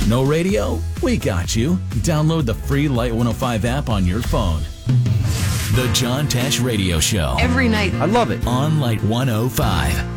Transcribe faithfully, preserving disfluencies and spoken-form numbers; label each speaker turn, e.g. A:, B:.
A: No radio? We got you. Download the free Light one oh five app on your phone. The John Tesh Radio Show.
B: Every night.
C: I love it.
A: On Light one oh five.